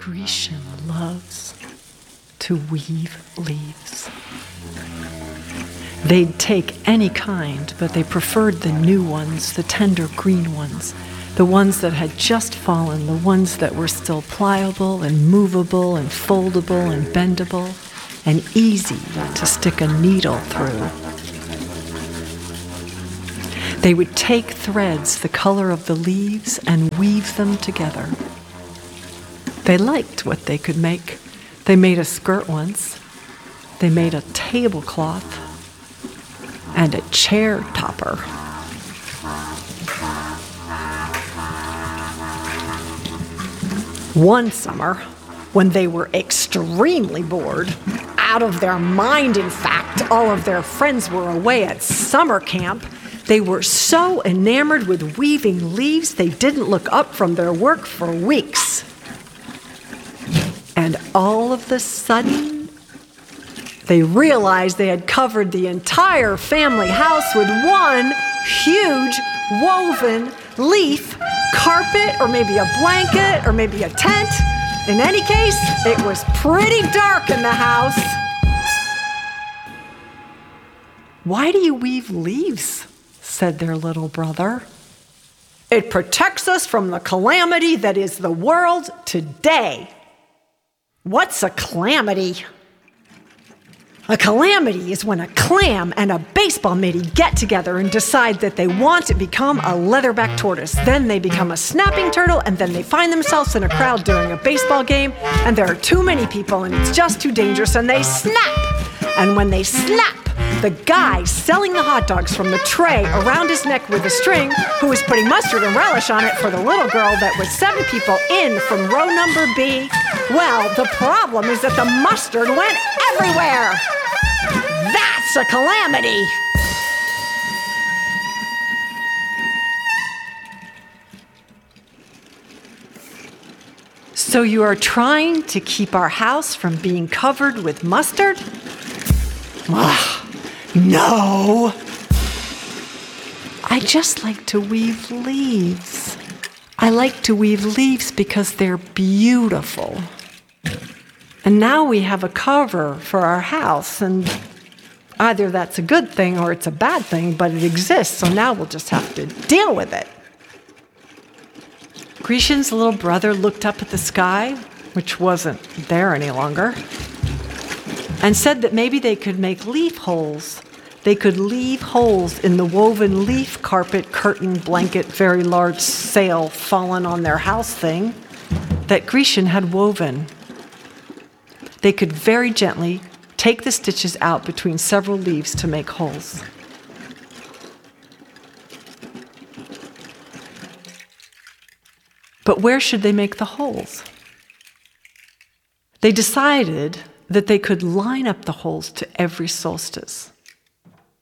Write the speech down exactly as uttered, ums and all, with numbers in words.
Grecian loves to weave leaves. They'd take any kind, but they preferred the new ones, the tender green ones, the ones that had just fallen, the ones that were still pliable and movable and foldable and bendable and easy to stick a needle through. They would take threads the color of the leaves and weave them together. They liked what they could make. They made a skirt once. They made a tablecloth and a chair topper. One summer, when they were extremely bored, out of their mind in fact, all of their friends were away at summer camp, they were so enamored with weaving leaves they didn't look up from their work for weeks. And all of a sudden, they realized they had covered the entire family house with one huge woven leaf carpet, or maybe a blanket, or maybe a tent. In any case, it was pretty dark in the house. "Why do you weave leaves?" said their little brother. "It protects us from the calamity that is the world today." "What's a calamity?" A calamity is when a clam and a baseball mittee get together and decide that they want to become a leatherback tortoise. Then they become a snapping turtle, and then they find themselves in a crowd during a baseball game, and there are too many people, and it's just too dangerous, and they snap. And when they snap, the guy selling the hot dogs from the tray around his neck with a string, who was putting mustard and relish on it for the little girl that was seven people in from row number B, well, the problem is that the mustard went everywhere. That's a calamity. So you are trying to keep our house from being covered with mustard? Ah, no. I just like to weave leaves. I like to weave leaves because they're beautiful. And now we have a cover for our house, and either that's a good thing or it's a bad thing, but it exists, so now we'll just have to deal with it. Grecian's little brother looked up at the sky, which wasn't there any longer, and said that maybe they could make leaf holes. They could leave holes in the woven leaf carpet, curtain, blanket, very large sail fallen on their house thing that Grecian had woven. They could very gently take the stitches out between several leaves to make holes. But where should they make the holes? They decided that they could line up the holes to every solstice.